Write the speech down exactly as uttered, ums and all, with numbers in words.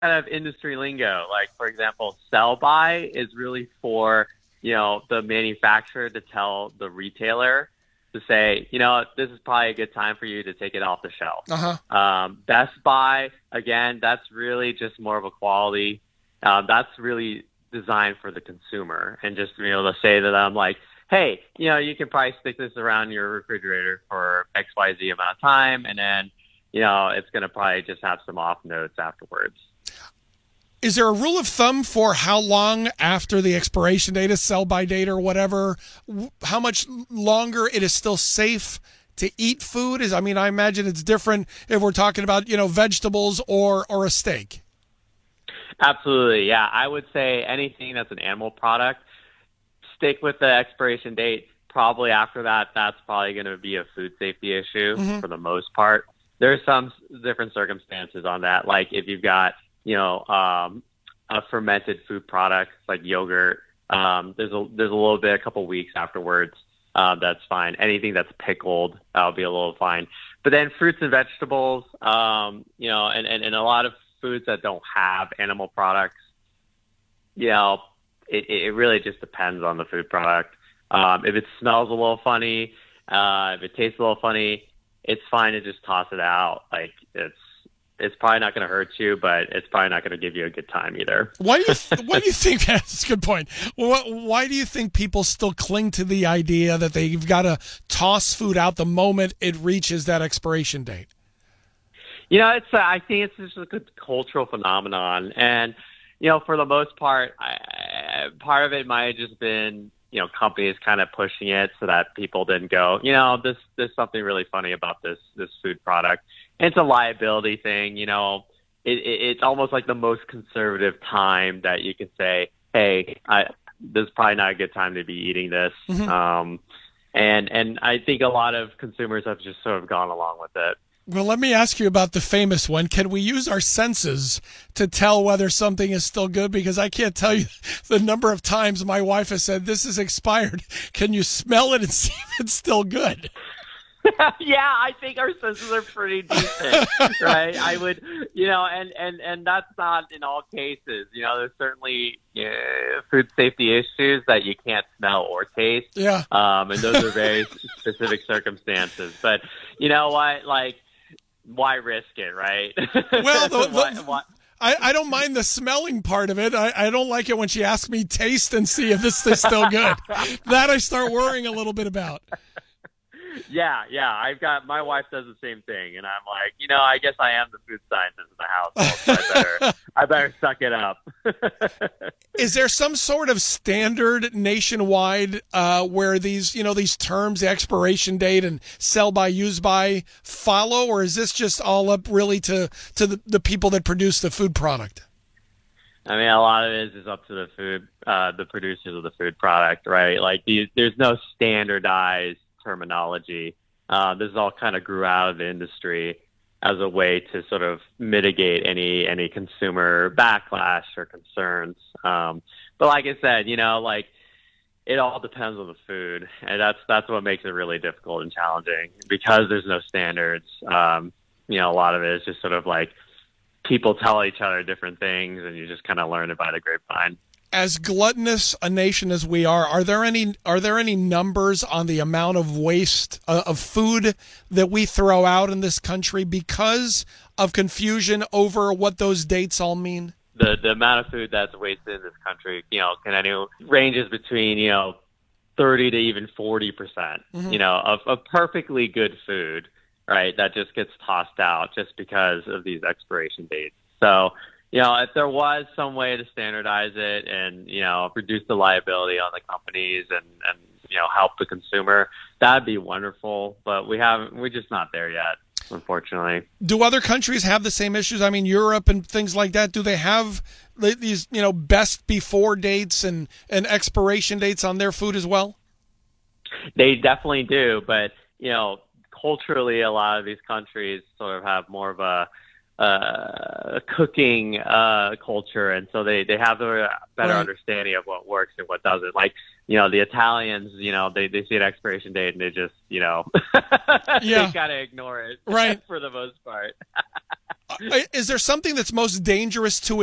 kind of industry lingo. Like, for example, sell by is really for, you know, the manufacturer to tell the retailer to say, you know, this is probably a good time for you to take it off the shelf. Uh-huh. Um, Best Buy, again, that's really just more of a quality. Um, that's really designed for the consumer, and just to be able to say to them, like, hey, you know, you can probably stick this around your refrigerator for X Y Z amount of time, and then, you know, it's going to probably just have some off notes afterwards. Is there a rule of thumb for how long after the expiration date is sell by date or whatever, how much longer it is still safe to eat food? Is I mean, I imagine it's different if we're talking about, you know, vegetables or, or a steak. Absolutely, yeah. I would say anything that's an animal product, stick with the expiration date. Probably after that, that's probably going to be a food safety issue Mm-hmm. for the most part. There's some different circumstances on that, like if you've got, you know, um, a fermented food product like yogurt. Um, there's a there's a little bit, a couple weeks afterwards. Uh, that's fine. Anything that's pickled, that'll be a little fine. But then fruits and vegetables, um, you know, and, and, and a lot of foods that don't have animal products, you know, it, it really just depends on the food product. Um, if it smells a little funny, uh, if it tastes a little funny, it's fine to just toss it out. Like, it's it's probably not going to hurt you, but it's probably not going to give you a good time either. Why do you th- why do you think that's a good point? Why, why do you think people still cling to the idea that they've got to toss food out the moment it reaches that expiration date? You know, it's uh, I think it's just a good cultural phenomenon, and you know, for the most part, I, part of it might have just been, you know, companies kind of pushing it so that people didn't go, you know, this there's something really funny about this this food product. And it's a liability thing, you know. It, it, it's almost like the most conservative time that you can say, hey, I, this is probably not a good time to be eating this. Mm-hmm. Um, and and I think a lot of consumers have just sort of gone along with it. Well, let me ask you about the famous one. Can we use our senses to tell whether something is still good? Because I can't tell you the number of times my wife has said, this is expired. Can you smell it and see if it's still good? Yeah, I think our senses are pretty decent, right? I would, you know, and, and, and that's not in all cases. You know, there's certainly uh, food safety issues that you can't smell or taste. Yeah. Um, and those are very specific circumstances. But you know what? Like, why risk it, right? Well, the, the, why, why? I, I don't mind the smelling part of it. I, I don't like it when she asks me taste and see if this is still good. That I start worrying a little bit about. Yeah, yeah. I've got my wife does the same thing, and I'm like, you know, I guess I am the food scientist in the house. So I better, I better suck it up. Is there some sort of standard nationwide uh, where these, you know, these terms, the expiration date and sell by, use by, follow, or is this just all up really to to the, the people that produce the food product? I mean, a lot of it is just up to the food, uh, the producers of the food product, right? Like, these, there's no standardized terminology. Uh, this all kind of grew out of the industry as a way to sort of mitigate any any consumer backlash or concerns. Um, but like I said, you know, like, it all depends on the food, and that's that's what makes it really difficult and challenging because there's no standards. Um, you know, a lot of it is just sort of like people tell each other different things, and you just kind of learn it by the grapevine. As gluttonous a nation as we are, are there any are there any numbers on the amount of waste uh, of food that we throw out in this country because of confusion over what those dates all mean? The the amount of food that's wasted in this country, you know, can any ranges between, you know, thirty to even forty percent, Mm-hmm. you know, of, of perfectly good food, right? That just gets tossed out just because of these expiration dates. So, you know, if there was some way to standardize it and, you know, reduce the liability on the companies and, and you know, help the consumer, that'd be wonderful. But we haven't, we're just not there yet, unfortunately. Do other countries have the same issues? I mean, Europe and things like that, do they have these, you know, best before dates and, and expiration dates on their food as well? They definitely do. But, you know, culturally, a lot of these countries sort of have more of a, uh, cooking uh, culture, and so they, they have a better Right. understanding of what works and what doesn't. Like, you know, the Italians, you know, they, they see an expiration date and they just, you know, Yeah. they kind of ignore it Right. for the most part. Uh, Is there something that's most dangerous to